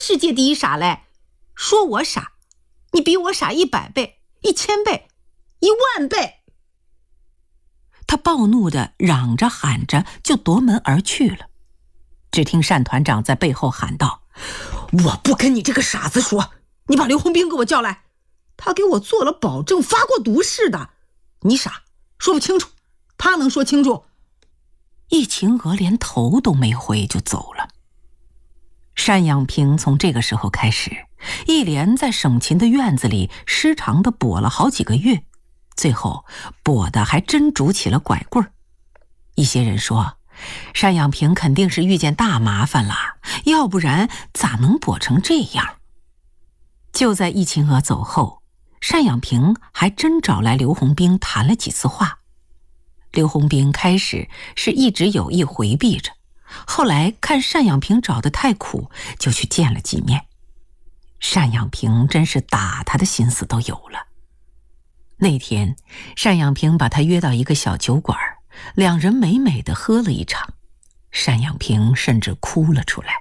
世界第一傻嘞，说我傻，你比我傻100倍、1000倍、10000倍。 他暴怒地嚷着喊着就夺门而去了。只听单团长在背后喊道： 我不跟你这个傻子说，你把刘洪兵给我叫来，他给我做了保证，发过毒誓的。你傻，说不清楚，他能说清楚。 易秦娥连头都没回就走了。单养平从这个时候开始，一连在省勤的院子里失常地跛了好几个月，最后跛的还真拄起了拐棍儿。一些人说，单养平肯定是遇见大麻烦了，要不然咋能跛成这样？就在易秦娥走后，单养平还真找来刘洪兵谈了几次话。刘洪兵开始是一直有意回避着，后来看单养平找得太苦，就去见了几面。单养平真是打他的心思都有了。那天单养平把他约到一个小酒馆，两人美美地喝了一场，单养平甚至哭了出来。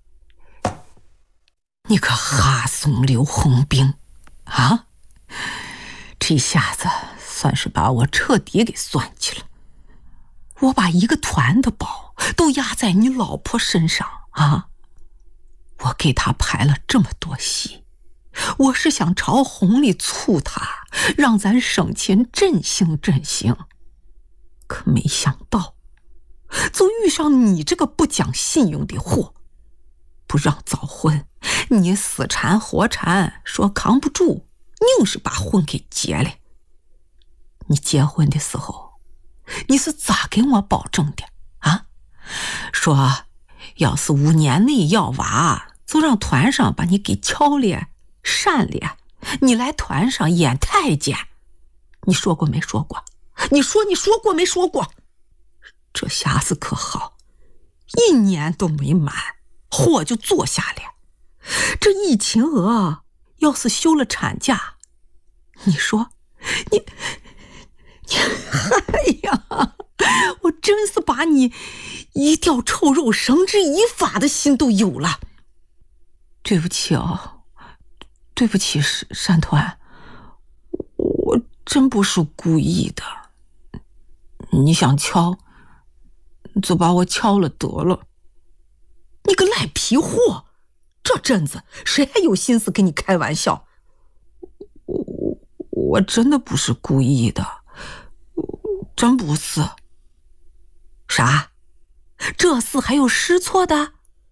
你个哈怂刘洪兵啊，这下子算是把我彻底给算计了。我把一个团的宝都压在你老婆身上啊！我给她排了这么多戏，我是想朝红里促她，让咱省钱振兴振兴。可没想到，就遇上你这个不讲信用的货，不让早婚，你死缠活缠，说扛不住，硬是把婚给结了。你结婚的时候，你是咋跟我保证的啊？说要是5年内要娃，就让团上把你给敲了删了，你来团上演太监。你说过没说过？你说过没说过？这下子可好，1年都没满，货就做下了。这易秦娥要是休了产假，你说你哎呀，我真是把你一吊臭肉绳之以法的心都有了。对不起啊，对不起单团，我真不是故意的。你想敲，就把我敲了得了。你个赖皮货，这阵子谁还有心思跟你开玩笑？我真的不是故意的，真不是。啥？这事还有失错的？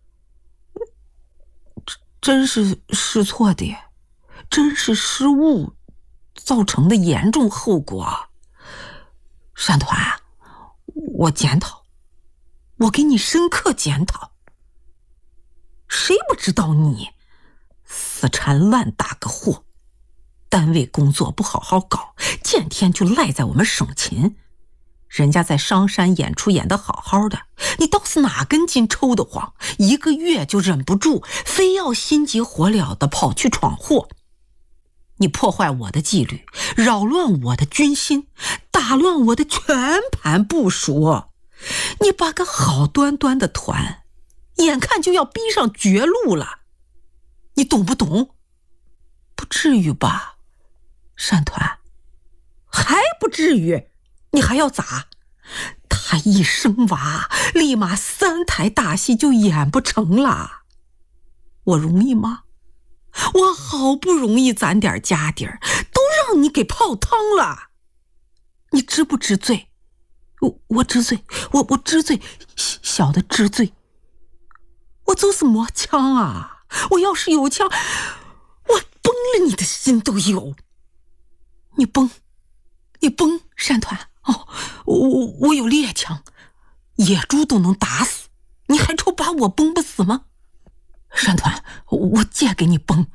真是失错的，真是失误造成的严重后果。单团，我检讨，我给你深刻检讨。谁不知道你死缠烂打个货，单位工作不好好搞，见天就赖在我们省勤。人家在商山演出演得好好的，你倒是哪根筋抽得慌，1个月就忍不住，非要心急火燎的跑去闯祸。你破坏我的纪律，扰乱我的军心，打乱我的全盘部署。你把个好端端的团，眼看就要逼上绝路了，你懂不懂？不至于吧，单团？还不至于？你还要咋？他一生娃，立马3台大戏就演不成了。我容易吗？我好不容易攒点家底儿，都让你给泡汤了。你知不知罪？我知罪，我知罪，小的知罪。我就是没枪啊！我要是有枪，我崩了你的心都有。你崩，单团。哦，我有猎枪，野猪都能打死，你还愁把我崩不死吗？单团，我借给你崩。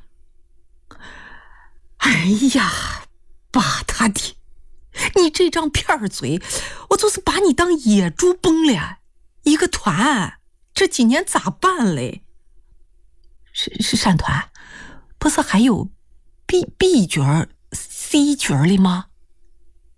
哎呀，把他的，你这张片嘴，我就是把你当野猪崩了。一个团，这几年咋办嘞？是单团，不是还有 B 角 C 角的吗？